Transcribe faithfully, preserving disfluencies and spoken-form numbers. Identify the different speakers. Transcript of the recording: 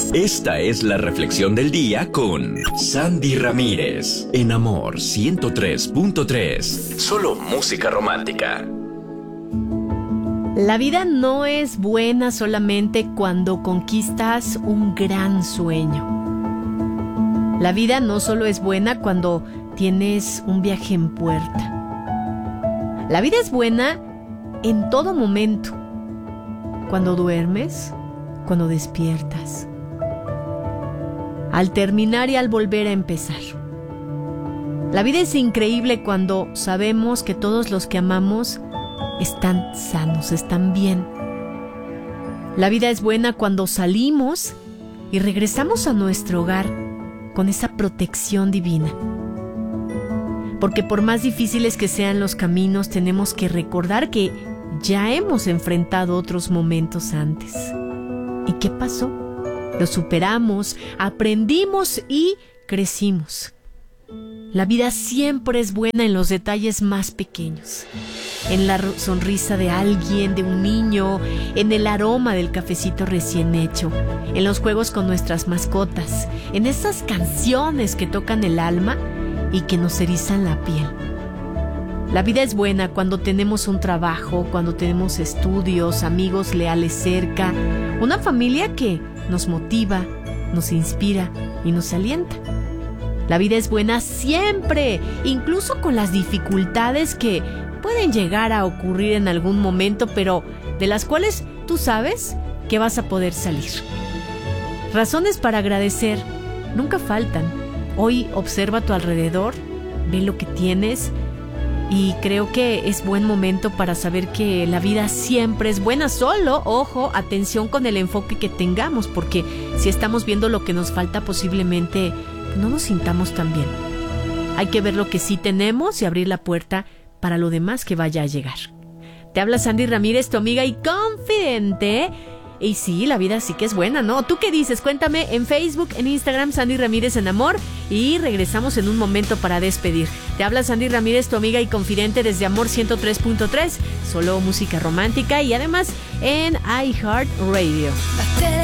Speaker 1: Esta es la reflexión del día con Sandy Ramírez en Amor ciento tres punto tres. Solo música romántica.
Speaker 2: La vida no es buena solamente cuando conquistas un gran sueño. La vida no solo es buena cuando tienes un viaje en puerta. La vida es buena en todo momento. Cuando duermes, cuando despiertas, al terminar y al volver a empezar. La vida es increíble cuando sabemos que todos los que amamos están sanos, están bien. La vida es buena cuando salimos y regresamos a nuestro hogar con esa protección divina. Porque por más difíciles que sean los caminos, tenemos que recordar que ya hemos enfrentado otros momentos antes. ¿Y qué pasó? Lo superamos, aprendimos y crecimos. La vida siempre es buena en los detalles más pequeños. En la sonrisa de alguien, de un niño, en el aroma del cafecito recién hecho, en los juegos con nuestras mascotas, en esas canciones que tocan el alma y que nos erizan la piel. La vida es buena cuando tenemos un trabajo, cuando tenemos estudios, amigos leales cerca, una familia que nos motiva, nos inspira y nos alienta. La vida es buena siempre, incluso con las dificultades que pueden llegar a ocurrir en algún momento, pero de las cuales tú sabes que vas a poder salir. Razones para agradecer nunca faltan. Hoy observa a tu alrededor, ve lo que tienes y creo que es buen momento para saber que la vida siempre es buena. Solo, ojo, atención con el enfoque que tengamos, porque si estamos viendo lo que nos falta, posiblemente no nos sintamos tan bien. Hay que ver lo que sí tenemos y abrir la puerta para lo demás que vaya a llegar. Te habla Sandy Ramírez, tu amiga y confidente. Y sí, la vida sí que es buena, ¿no? ¿Tú qué dices? Cuéntame en Facebook, en Instagram, Sandy Ramírez en Amor. Y regresamos en un momento para despedir. Te habla Sandy Ramírez, tu amiga y confidente desde Amor ciento tres punto tres. Solo música romántica y además en iHeartRadio.